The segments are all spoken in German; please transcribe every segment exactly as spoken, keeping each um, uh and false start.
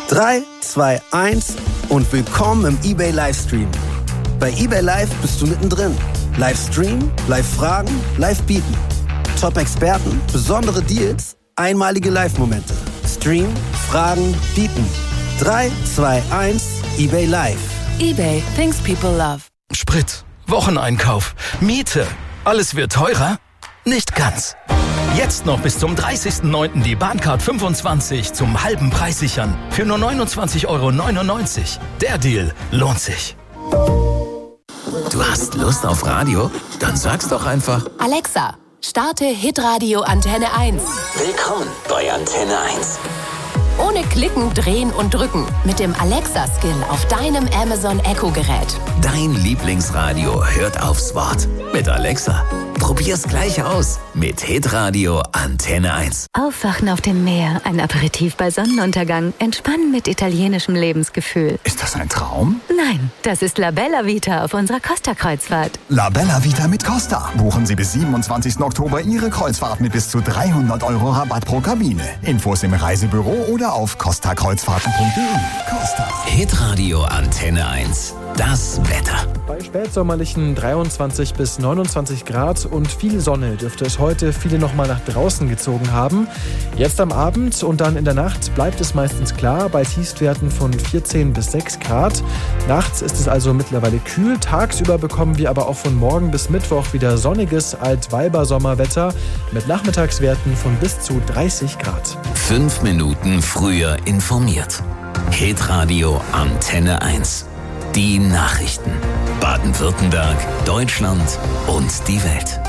drei, zwei, eins und willkommen im eBay Livestream. Bei eBay Live bist du mittendrin. Live streamen, live fragen, live bieten. Top-Experten, besondere Deals, einmalige Live-Momente. Stream, fragen, bieten. drei, zwei, eins, eBay Live. eBay, things people love. Sprit, Wocheneinkauf, Miete, alles wird teurer? Nicht ganz. Jetzt noch bis zum dreißigsten neunten die Bahncard fünfundzwanzig zum halben Preis sichern. Für nur neunundzwanzig Euro neunundneunzig. Der Deal lohnt sich. Du hast Lust auf Radio? Dann sag's doch einfach. Alexa, starte Hitradio Antenne eins. Willkommen bei Antenne eins. Ohne Klicken, Drehen und Drücken. Mit dem Alexa-Skill auf deinem Amazon Echo-Gerät. Dein Lieblingsradio hört aufs Wort. Mit Alexa. Probier's gleich aus. Mit Hitradio Antenne eins. Aufwachen auf dem Meer, ein Aperitif bei Sonnenuntergang, entspannen mit italienischem Lebensgefühl. Ist das ein Traum? Nein, das ist La Bella Vita auf unserer Costa-Kreuzfahrt. La Bella Vita mit Costa. Buchen Sie bis siebenundzwanzigsten Oktober Ihre Kreuzfahrt mit bis zu dreihundert Euro Rabatt pro Kabine. Infos im Reisebüro oder auf costa kreuzfahrten punkt de. Costa. Hitradio Antenne eins. Das Wetter. Bei spätsommerlichen dreiundzwanzig bis neunundzwanzig Grad und viel Sonne dürfte es heute viele noch mal nach draußen gezogen haben. Jetzt am Abend und dann in der Nacht bleibt es meistens klar bei Tiefstwerten von vierzehn bis sechs Grad. Nachts ist es also mittlerweile kühl. Tagsüber bekommen wir aber auch von morgen bis Mittwoch wieder sonniges Altweiber-Sommerwetter mit Nachmittagswerten von bis zu dreißig Grad. Fünf Minuten früher informiert. Hitradio Antenne eins. Die Nachrichten. Baden-Württemberg, Deutschland und die Welt.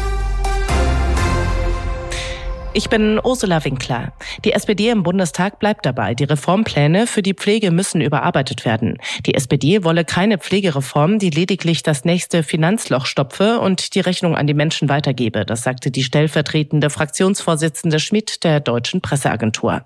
Ich bin Ursula Winkler. Die S P D im Bundestag bleibt dabei. Die Reformpläne für die Pflege müssen überarbeitet werden. Die S P D wolle keine Pflegereform, die lediglich das nächste Finanzloch stopfe und die Rechnung an die Menschen weitergebe. Das sagte die stellvertretende Fraktionsvorsitzende Schmidt der Deutschen Presseagentur.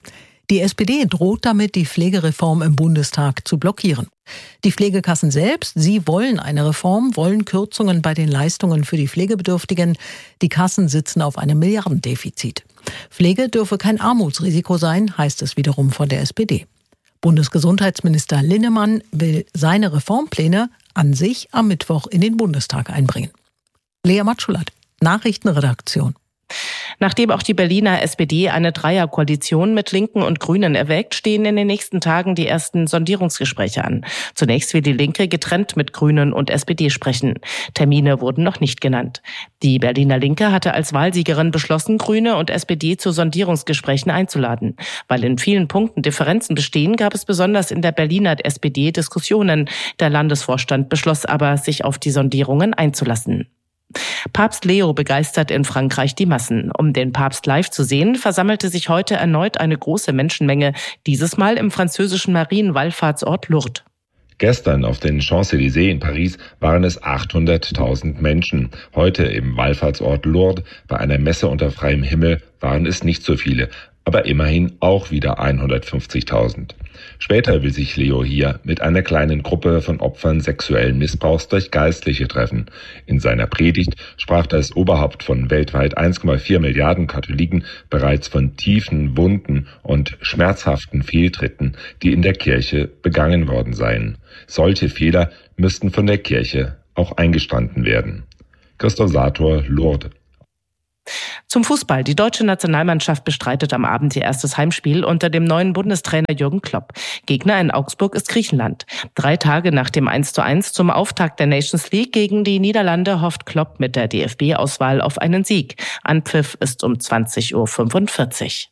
Die S P D droht damit, die Pflegereform im Bundestag zu blockieren. Die Pflegekassen selbst, sie wollen eine Reform, wollen Kürzungen bei den Leistungen für die Pflegebedürftigen. Die Kassen sitzen auf einem Milliardendefizit. Pflege dürfe kein Armutsrisiko sein, heißt es wiederum von der S P D. Bundesgesundheitsminister Linnemann will seine Reformpläne an sich am Mittwoch in den Bundestag einbringen. Lea Matschulat, Nachrichtenredaktion. Nachdem auch die Berliner S P D eine Dreierkoalition mit Linken und Grünen erwägt, stehen in den nächsten Tagen die ersten Sondierungsgespräche an. Zunächst will die Linke getrennt mit Grünen und S P D sprechen. Termine wurden noch nicht genannt. Die Berliner Linke hatte als Wahlsiegerin beschlossen, Grüne und S P D zu Sondierungsgesprächen einzuladen. Weil in vielen Punkten Differenzen bestehen, gab es besonders in der Berliner S P D Diskussionen. Der Landesvorstand beschloss aber, sich auf die Sondierungen einzulassen. Papst Leo begeistert in Frankreich die Massen. Um den Papst live zu sehen, versammelte sich heute erneut eine große Menschenmenge, dieses Mal im französischen Marienwallfahrtsort Lourdes. Gestern auf den Champs-Élysées in Paris waren es achthunderttausend Menschen. Heute im Wallfahrtsort Lourdes bei einer Messe unter freiem Himmel waren es nicht so viele, aber immerhin auch wieder hundertfünfzigtausend. Später will sich Leo hier mit einer kleinen Gruppe von Opfern sexuellen Missbrauchs durch Geistliche treffen. In seiner Predigt sprach das Oberhaupt von weltweit eins Komma vier Milliarden Katholiken bereits von tiefen Wunden und schmerzhaften Fehltritten, die in der Kirche begangen worden seien. Solche Fehler müssten von der Kirche auch eingestanden werden. Christoph Sator, Lourdes. Zum Fußball. Die deutsche Nationalmannschaft bestreitet am Abend ihr erstes Heimspiel unter dem neuen Bundestrainer Jürgen Klopp. Gegner in Augsburg ist Griechenland. Drei Tage nach dem eins zu eins zum Auftakt der Nations League gegen die Niederlande hofft Klopp mit der D F B-Auswahl auf einen Sieg. Anpfiff ist um zwanzig Uhr fünfundvierzig.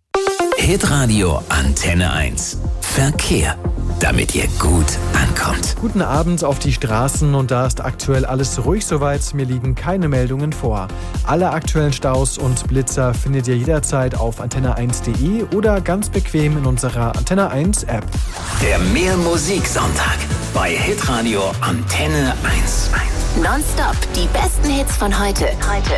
Hitradio Antenne eins. Verkehr, damit ihr gut ankommt. Guten Abend auf die Straßen und da ist aktuell alles ruhig soweit. Mir liegen keine Meldungen vor. Alle aktuellen Staus und Blitzer findet ihr jederzeit auf antenne eins punkt de oder ganz bequem in unserer Antenne eins App. Der Mehr-Musik-Sonntag bei Hitradio Antenne eins. Nonstop die besten Hits von heute. heute.